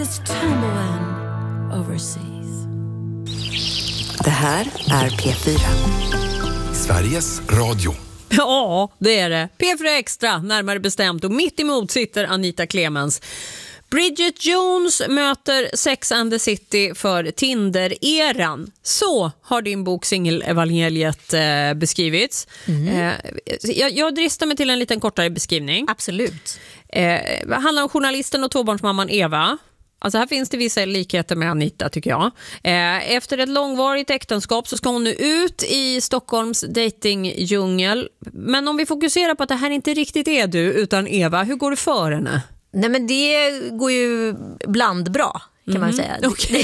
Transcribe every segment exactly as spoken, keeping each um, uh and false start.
It's tumbling overseas. Det här är P fyra. Sveriges Radio. Ja, det är det. P fyra Extra, närmare bestämt. Och mitt emot sitter Anita Clemens. Bridget Jones möter Sex and the City för Tinder-eran. Så har din bok Singel-evangeliet eh, beskrivits. Mm. Eh, jag, jag dristar mig till en liten kortare beskrivning. Absolut. Eh, det handlar om journalisten och tvåbarnsmamman Eva. Alltså här finns det vissa likheter med Anita tycker jag. Eh, efter ett långvarigt äktenskap så ska hon nu ut i Stockholms datingdjungel. Men om vi fokuserar på att det här inte riktigt är du utan Eva, hur går det för henne? Nej, men det går ju bland bra kan mm. man säga. Okay.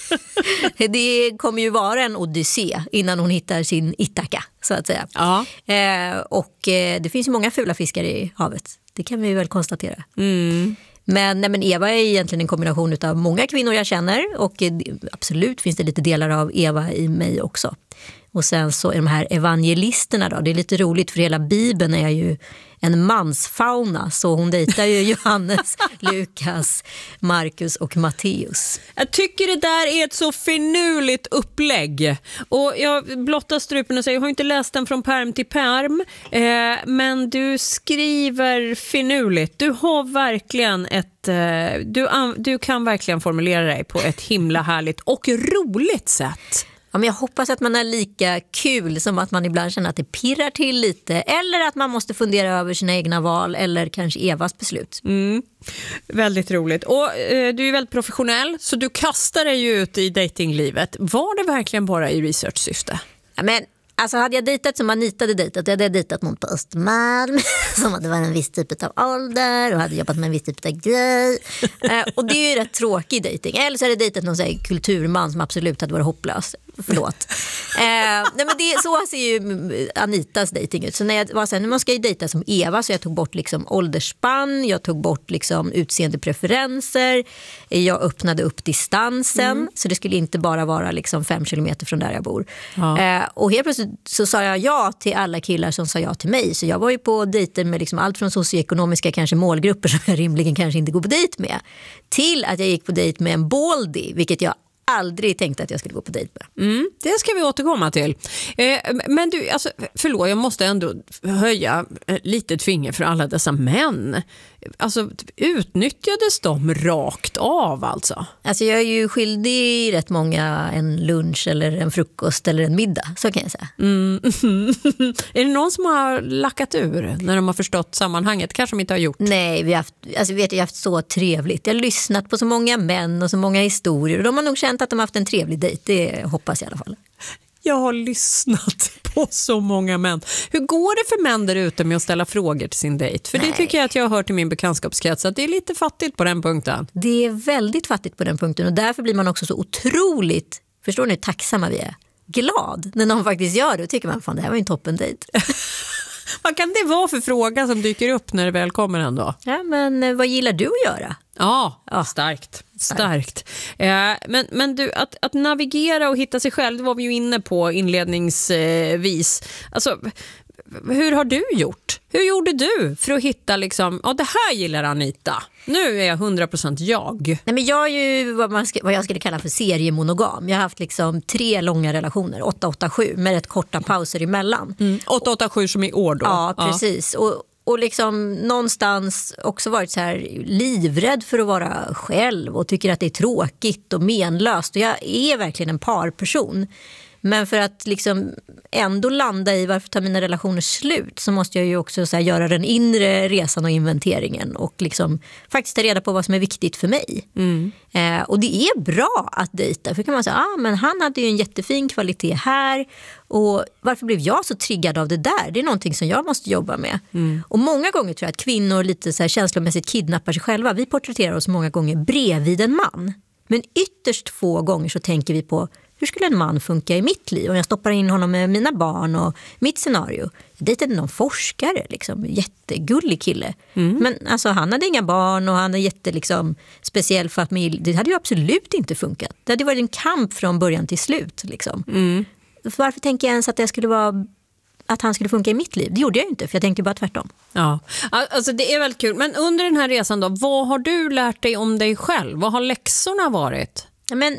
Det, det kommer ju vara en odyssé innan hon hittar sin Ithaka så att säga. Ja. Eh, och eh, det finns ju många fula fiskar i havet. Det kan vi väl konstatera. Mm. Men, nej, men Eva är egentligen en kombination av många kvinnor jag känner och eh, absolut finns det lite delar av Eva i mig också. Och sen så är de här evangelisterna då, det är lite roligt för hela Bibeln är ju en mansfauna så hon dejtar ju Johannes, Lukas, Markus och Matteus. Jag tycker det där är ett så finurligt upplägg och jag blottar strupen och säger jag har inte läst den från perm till perm eh, men du skriver finurligt. Du har verkligen ett eh, du, du kan verkligen formulera dig på ett himla härligt och roligt sätt. Ja, men jag hoppas att man är lika kul som att man ibland känner att det pirrar till lite eller att man måste fundera över sina egna val eller kanske Evas beslut. Mm. Väldigt roligt. Och eh, du är väldigt professionell så du kastar dig ju ut i datinglivet. Var det verkligen bara i research-syfte? Ja, men alltså hade jag dejtat som Anita hade dejtat, jag hade dejtat någon på Östermalm som hade varit en viss typ av ålder och hade jobbat med en viss typ av grej. eh, och det är ju rätt tråkig dejting. Eller så hade jag dejtat någon så här, kulturman som absolut hade varit hopplös. Förlåt. eh, nej, men det, så ser ju Anitas dejting ut. Så när jag var så här, nu måste jag ju dejta som Eva så jag tog bort liksom åldersspann, jag tog bort liksom utseendepreferenser, jag öppnade upp distansen mm. så det skulle inte bara vara liksom fem kilometer från där jag bor. Ja. Eh, och helt plötsligt så sa jag ja till alla killar som sa ja till mig. Så jag var ju på dejter med liksom allt från socioekonomiska kanske målgrupper som jag rimligen kanske inte går på dejt med till att jag gick på dejt med en baldy, vilket jag aldrig tänkte att jag skulle gå på dejt med. Mm, det ska vi återkomma till. Eh, men du, alltså, förlåt, jag måste ändå höja ett litet finger för alla dessa män. Alltså, utnyttjades de rakt av alltså? Alltså jag är ju skyldig rätt många en lunch eller en frukost eller en middag, så kan jag säga. Mm. Är det någon som har lackat ur när de har förstått sammanhanget? Kanske de inte har gjort. Nej, vi har haft, alltså vet, jag har haft så trevligt. Jag har lyssnat på så många män och så många historier och de har nog känt att de har haft en trevlig dejt, det hoppas jag i alla fall. Jag har lyssnat på så många män. Hur går det för män där ute med att ställa frågor till sin dejt? För Nej. Det tycker jag att jag har hört i min bekantskapskrets att det är lite fattigt på den punkten. Det är väldigt fattigt på den punkten och därför blir man också så otroligt, förstår ni, tacksamma vi är. Glad när någon faktiskt gör det och tycker man, fan det här var ju en toppen dejt. Vad kan det vara för fråga som dyker upp när det väl kommer ändå? Ja, men vad gillar du att göra? Ja, ja. starkt. Starkt. Eh, men, men du, att, att navigera och hitta sig själv, det var vi ju inne på inledningsvis. Alltså, hur har du gjort? Hur gjorde du för att hitta liksom, ja det här gillar Anita. Nu är jag hundra procent jag. Nej, men jag är ju vad, man ska, vad jag skulle kalla för seriemonogam. Jag har haft liksom tre långa relationer, åtta åtta sju med rätt korta pauser emellan. Mm. åtta åtta sju som i år då? Ja, precis. Ja. Och Och liksom någonstans också varit så här livrädd för att vara själv och tycker att det är tråkigt och menlöst. Och jag är verkligen en parperson. Men för att liksom ändå landa i varför tar mina relationer slut så måste jag ju också så här göra den inre resan och inventeringen och liksom faktiskt ta reda på vad som är viktigt för mig. Mm. Eh, och det är bra att dejta. För kan man säga, ah, men han hade ju en jättefin kvalitet här och varför blev jag så triggad av det där? Det är någonting som jag måste jobba med. Mm. Och många gånger tror jag att kvinnor lite så här känslomässigt kidnappar sig själva. Vi porträtterar oss många gånger bredvid en man. Men ytterst få gånger så tänker vi på hur skulle en man funka i mitt liv om jag stoppar in honom med mina barn och mitt scenario. Jag dejtade någon forskare, liksom, jättegullig kille. Mm. Men alltså, han hade inga barn och han är jätte liksom, speciell familj. Det hade ju absolut inte funkat. Det hade varit en kamp från början till slut. Liksom. Mm. Varför tänker jag ens att jag skulle vara att han skulle funka i mitt liv. Det gjorde jag inte, för jag tänkte bara tvärtom. Ja, alltså det är väldigt kul. Men under den här resan då, vad har du lärt dig om dig själv? Vad har läxorna varit? Men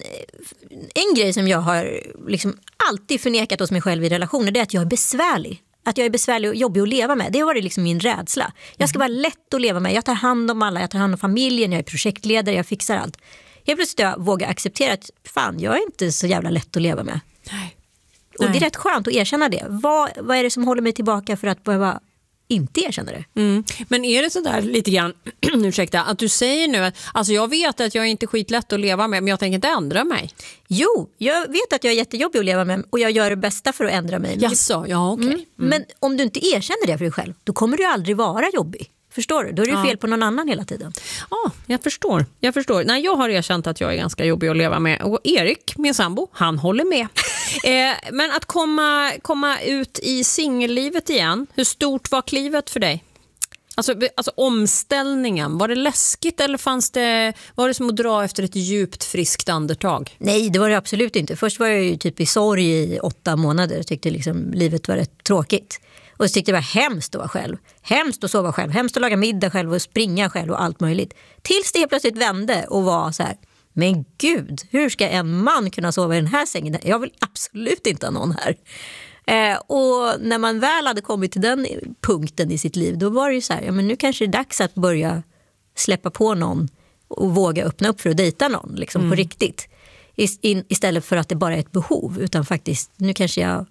en grej som jag har liksom alltid förnekat hos mig själv i relationer, det är att jag är besvärlig. Att jag är besvärlig och jobbig att leva med. Det har varit liksom min rädsla. Jag ska vara lätt att leva med. Jag tar hand om alla, jag tar hand om familjen, jag är projektledare, jag fixar allt. Jag plötsligt jag vågar acceptera att fan, jag är inte så jävla lätt att leva med. Nej. Och det är rätt skönt att erkänna det. Vad, vad är det som håller mig tillbaka för att behöva inte erkänna det? Mm. Men är det så där lite grann, ursäkta, att du säger nu att alltså jag vet att jag är inte skitlätt att leva med, men jag tänker inte ändra mig? Jo, jag vet att jag är jättejobbig att leva med och jag gör det bästa för att ändra mig. Jaså, ja okej. Okay. Mm. Mm. Men om du inte erkänner det för dig själv, då kommer du aldrig vara jobbig. Förstår du? Då är det ja. fel på någon annan hela tiden. Ja, jag förstår. Jag förstår. Nej, jag har erkänt att jag är ganska jobbig att leva med. Och Erik, min sambo, han håller med. eh, men att komma, komma ut i singellivet igen, hur stort var klivet för dig? Alltså, alltså omställningen, var det läskigt eller fanns det, var det som att dra efter ett djupt friskt andetag? Nej, det var det absolut inte. Först var jag ju typ i sorg i åtta månader. Jag tyckte liksom livet var rätt tråkigt. Och så tyckte det var hemskt att vara själv. Hemskt att sova själv. Hemskt att laga middag själv och springa själv och allt möjligt. Tills det helt plötsligt vände och var så här: men gud, hur ska en man kunna sova i den här sängen? Jag vill absolut inte ha någon här. Eh, och när man väl hade kommit till den punkten i sitt liv, då var det ju så här, ja men nu kanske det är dags att börja släppa på någon och våga öppna upp för att dejta någon liksom mm. på riktigt. I, istället för att det bara är ett behov, utan faktiskt, nu kanske jag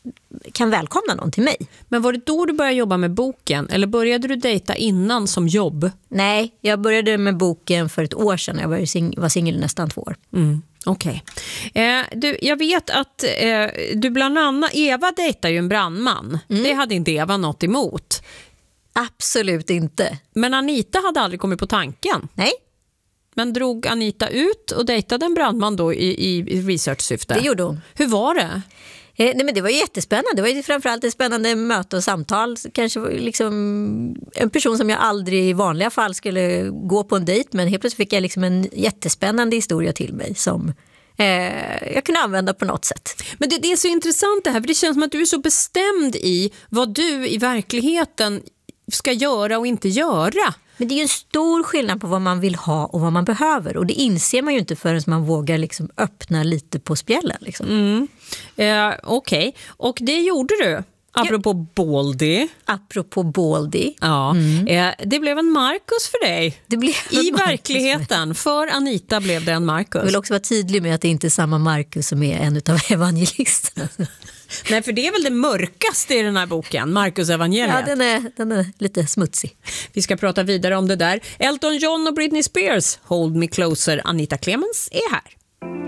kan välkomna någon till mig. Men var det då du började jobba med boken? Eller började du dejta innan som jobb? Nej, jag började med boken för ett år sedan. Jag var, sing- var singel nästan två år. Mm. Okej. Okay. Eh, du, jag vet att eh, du bland annat, Eva dejtar ju en brandman. Mm. Det hade inte Eva något emot. Absolut inte. Men Anita hade aldrig kommit på tanken. Nej. Men drog Anita ut och dejtade en brandman då i, i research-syfte? Det gjorde hon. Hur var det? Eh, nej men det var ju jättespännande. Det var ju framförallt ett spännande möte och samtal. Kanske liksom en person som jag aldrig i vanliga fall skulle gå på en dejt, men helt plötsligt fick jag liksom en jättespännande historia till mig som eh, jag kunde använda på något sätt. Men det, det är så intressant det här, för det känns som att du är så bestämd i vad du i verkligheten ska göra och inte göra. Men det är ju en stor skillnad på vad man vill ha och vad man behöver. Och det inser man ju inte förrän man vågar liksom öppna lite på spjällen. Liksom. Mm. Eh, Okej, okay. Och det gjorde du. Apropå ja. Baldy. Apropå Baldy. Ja, mm. eh, det blev en Marcus för dig. Det blev I verkligheten. För Anita blev det en Marcus. Jag vill också vara tydlig med att det inte är samma Marcus som är en av evangelisterna. Nej, för det är väl det mörkaste i den här boken, Marcus evangeliet. Ja, den är, den är lite smutsig. Vi ska prata vidare om det där. Elton John och Britney Spears, Hold Me Closer. Anita Clemens är här.